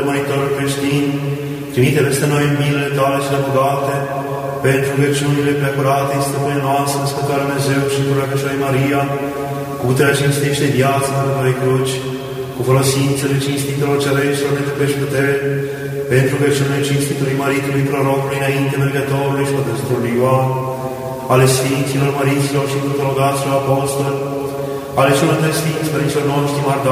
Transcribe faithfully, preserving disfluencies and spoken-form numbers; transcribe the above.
măritorul creștin, trimite peste noi în milele tale cele bogate, pentru rugăciunile preacurate, stăpâne noastră, Născătoarea Dumnezeu și Curăcășoarei Maria, cu puterea cinstește viața Mărătoarei Cruci, cu folosințele cinstitelor cereștilor de pe și putere, pentru rugăciunile cinstitului Maritului Prorocului înainte mergătorului și Pătăstorului Ioan, ale Sfinților, Măriților și Cutologaților Apostoli, ale celor de Sfinți Părinților noștri,